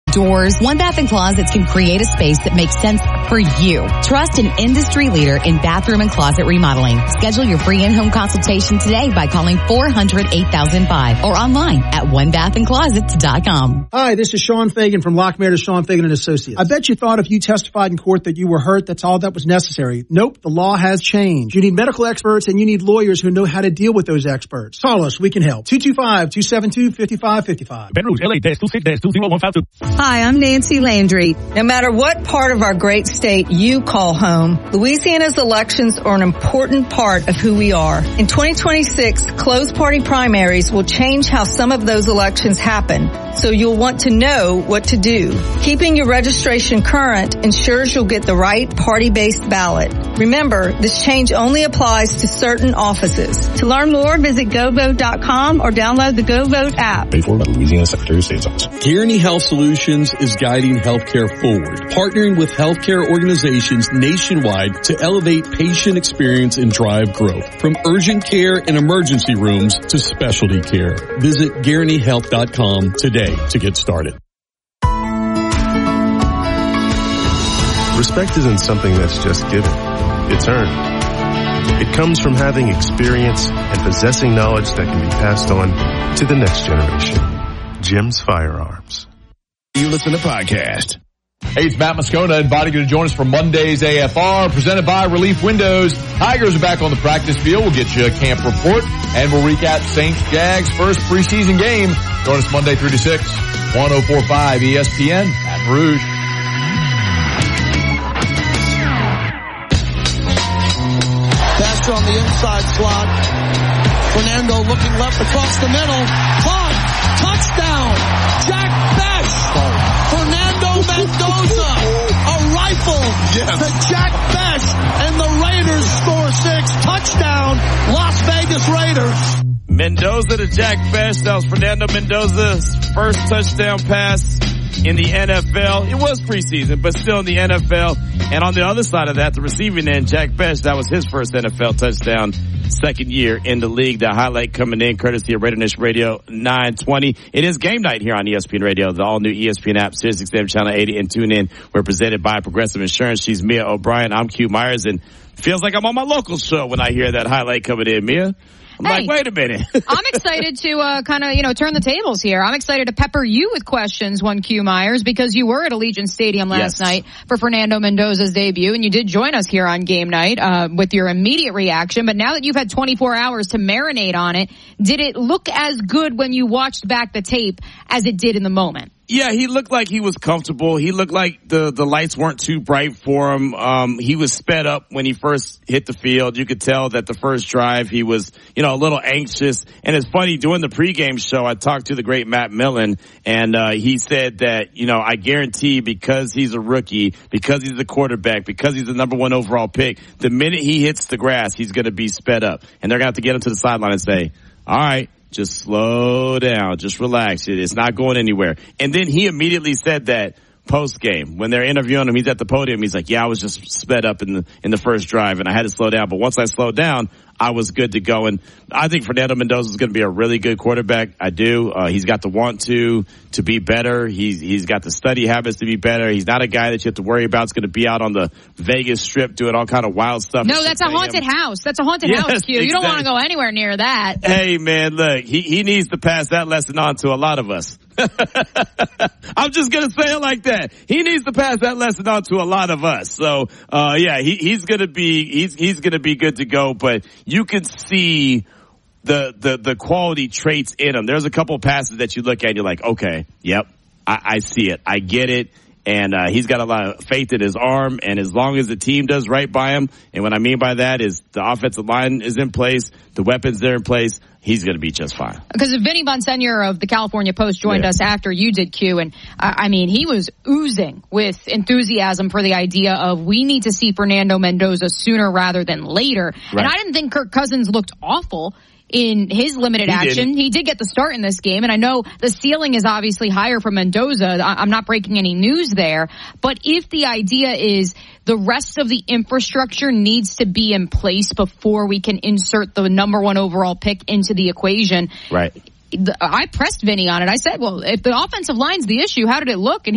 doors. One Bath & Closets can create a space that makes sense for you. Trust an industry leader in bathroom and closet remodeling. Schedule your free in-home consultation today by calling 400-8005 or online at onebathandclosets.com. Hi, this is Sean Fagan from Lockmayer to Sean Fagan and Associates. I bet you thought if you testified in court that you were hurt, that's all that was necessary. Nope, the law has changed. You need medical experts and you need lawyers who know how to deal with those experts. Call us, we can help. 225-272-5555. Penrose, LA, -26-20152. Hi, I'm Nancy Landry. No matter what part of our great state you call home, Louisiana's elections are an important part of who we are. In 2026, closed party primaries will change how some of those elections happen, so you'll want to know what to do. Keeping your registration current ensures you'll get the right party-based ballot. Remember, this change only applies to certain offices. To learn more, visit GoVote.com or download the GoVote app. Paid for by the Louisiana Secretary of State's office. Guaranty Health Solutions is guiding healthcare forward, partnering with healthcare organizations nationwide to elevate patient experience and drive growth. From urgent care and emergency rooms to specialty care. Visit GuarantyHealth.com today to get started. Respect isn't something that's just given. It's earned. It comes from having experience and possessing knowledge that can be passed on to the next generation. Jim's Firearms. You listen to podcast. Hey, it's Matt Moscona inviting you to join us for Monday's AFR, presented by Relief Windows. Tigers are back on the practice field. We'll get you a camp report, and we'll recap Saints-Jags' first preseason game. Join us Monday 3 to 6, 104.5 ESPN, Baton Rouge. Pass on the inside slot. Fernando looking left across the middle. Caught. Touchdown. Jack Bech. Fernando Mendoza. A rifle to Jack Bech. And the Raiders score 6. Touchdown. Las Vegas Raiders. Mendoza to Jack Bech. That was Fernando Mendoza's first touchdown pass in the NFL. It was preseason, but still in the NFL. And on the other side of that, the receiving end, Jack Bech, that was his first NFL touchdown, second year in the league. The highlight coming in courtesy of Raider Nation Radio 920. It is game night here on ESPN Radio, the all-new ESPN app, SiriusXM Channel 80, and tune in. We're presented by Progressive Insurance. She's Mia O'Brien. I'm Q Myers, and feels like I'm on my local show when I hear that highlight coming in, Mia. I'm like, wait a minute. I'm excited to kind of, turn the tables here. I'm excited to pepper you with questions, Q Myers, because you were at Allegiant Stadium last night for Fernando Mendoza's debut, and you did join us here on game night with your immediate reaction. But now that you've had 24 hours to marinate on it, did it look as good when you watched back the tape as it did in the moment? Yeah, he looked like he was comfortable. He looked like the lights weren't too bright for him. He was sped up when he first hit the field. You could tell that the first drive he was, a little anxious. And it's funny, during the pregame show, I talked to the great Matt Millen, and he said that, I guarantee because he's a rookie, because he's the quarterback, because he's the number 1 overall pick, the minute he hits the grass, he's going to be sped up. And they're going to have to get him to the sideline and say, all right, just slow down. Just relax. It's not going anywhere. And then he immediately said that post-game. When they're interviewing him, he's at the podium. He's like, yeah, I was just sped up in the first drive, and I had to slow down. But once I slowed down, I was good to go. And I think Fernando Mendoza is going to be a really good quarterback. I do. He's got the want to be better. He's got the study habits to be better. He's not a guy that you have to worry about is going to be out on the Vegas Strip doing all kind of wild stuff. No, that's a haunted house. That's a haunted house, Q. Exactly. You don't want to go anywhere near that. Hey, man, look, he needs to pass that lesson on to a lot of us. I'm just going to say it like that. He needs to pass that lesson on to a lot of us. So, he's going to be good to go, but you can see the quality traits in him. There's a couple of passes that you look at and you're like, okay, yep, I see it. I get it. And he's got a lot of faith in his arm, and as long as the team does right by him, and what I mean by that is the offensive line is in place, the weapons are in place, he's going to be just fine. Because Vinny Bonsignor of the California Post joined us after you did, Q, and he was oozing with enthusiasm for the idea of we need to see Fernando Mendoza sooner rather than later. Right. And I didn't think Kirk Cousins looked awful in his limited action. He did get the start in this game, and I know the ceiling is obviously higher for Mendoza. I'm not breaking any news there, but if the idea is the rest of the infrastructure needs to be in place before we can insert the number 1 overall pick into the equation. Right. I pressed Vinny on it. I said, well, if the offensive line's the issue, how did it look? And